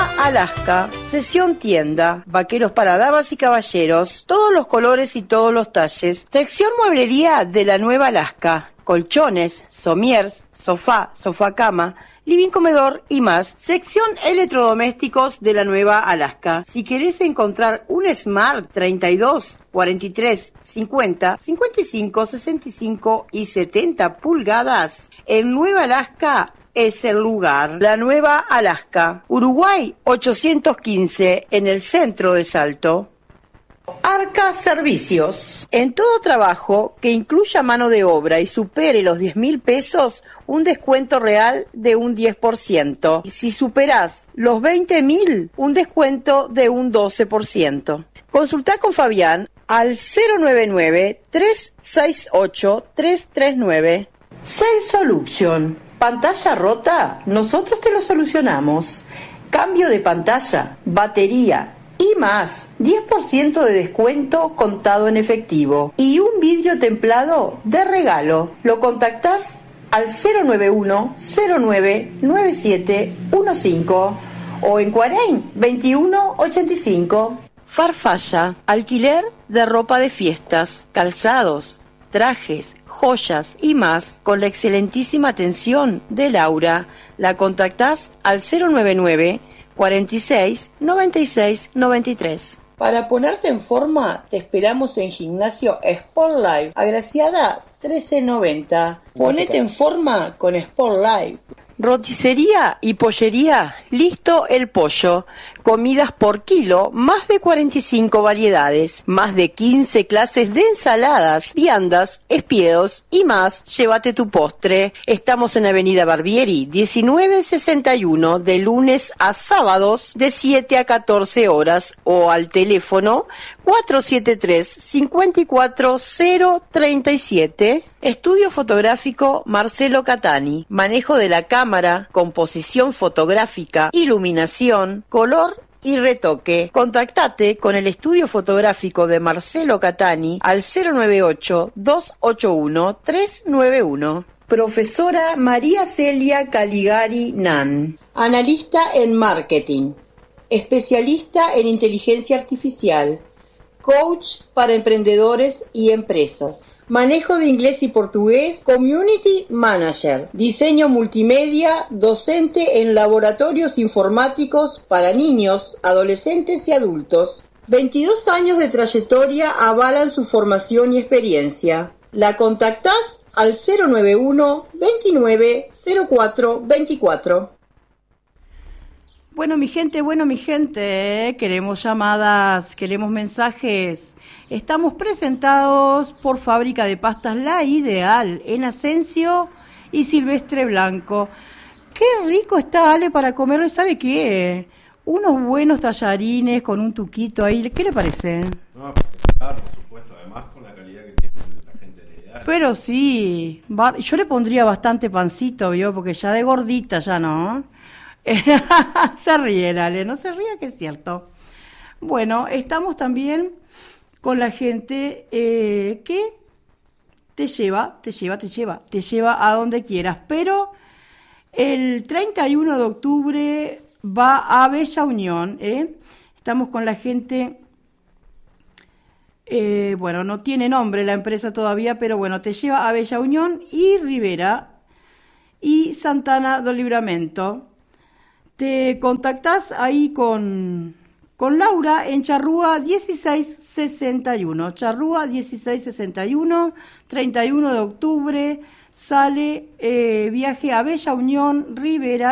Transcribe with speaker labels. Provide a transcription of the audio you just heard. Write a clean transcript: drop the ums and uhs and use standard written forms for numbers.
Speaker 1: Nueva Alaska, sesión tienda, vaqueros para damas y caballeros, todos los colores y todos los talles. Sección mueblería de la Nueva Alaska, colchones, somiers, sofá, sofá cama, living comedor y más. Sección electrodomésticos de la Nueva Alaska. Si querés encontrar un Smart 32, 43, 50, 55, 65 y 70 pulgadas, en Nueva Alaska es el lugar. La Nueva Alaska, Uruguay 815, en el centro de Salto. Arca Servicios. En todo trabajo que incluya mano de obra y supere los 10.000 pesos, un descuento real de un 10%. Y si superás los 20.000, un descuento de un 12%. Consultá con Fabián al 099-368-339. Cell Solution. ¿Pantalla rota? Nosotros te lo solucionamos. Cambio de pantalla, batería y más. 10% de descuento contado en efectivo. Y un vidrio templado de regalo. Lo contactás al 091-099715 o en Cuarein 2185. Farfalla, alquiler de ropa de fiestas, calzados, trajes, joyas y más, con la excelentísima atención de Laura. La contactás al 099 46 96 93. Para ponerte en forma, te esperamos en Gimnasio Sport Life, Agraciada 1390. Ponete en forma con Sport Life. Roticería y pollería, listo el pollo. Comidas por kilo, más de 45 variedades, más de 15 clases de ensaladas, viandas, espiedos y más. Llévate tu postre. Estamos en Avenida Barbieri, 1961, de lunes a sábados, de 7 a 14 horas, o al teléfono 473-54037. Estudio fotográfico Marcelo Catani. Manejo de la cámara, composición fotográfica, iluminación, color y retoque. Contactate con el estudio fotográfico de Marcelo Catani al 098-281-391. Profesora María Celia Caligari Nan. Analista en marketing. Especialista en inteligencia artificial. Coach para emprendedores y empresas. Manejo de inglés y portugués, Community Manager, diseño multimedia, docente en laboratorios informáticos para niños, adolescentes y adultos. 22 años de trayectoria avalan su formación y experiencia. La contactás al 091 29 04 24. Bueno, mi gente, queremos llamadas, queremos mensajes. Estamos presentados por Fábrica de Pastas La Ideal, en Asensio y Silvestre Blanco. Qué rico está, Ale, para comerlo. ¿Sabe qué? Unos buenos tallarines con un tuquito ahí. ¿Qué le parece?
Speaker 2: No, claro, por supuesto. Además, con la calidad que tiene la gente de La Ideal.
Speaker 1: Pero sí, yo le pondría bastante pancito, ¿vio? Porque ya de gordita ya no. Se ríe, Ale, no se ría, que es cierto. Bueno, estamos también con la gente que te lleva a donde quieras, pero el 31 de octubre va a Bella Unión, Estamos con la gente, bueno, no tiene nombre la empresa todavía, pero bueno, te lleva a Bella Unión y Rivera y Santana do Livramento. Te contactás ahí con Laura en Charrúa 1661. Charrúa 1661, 31 de octubre, sale viaje a Bella Unión, Rivera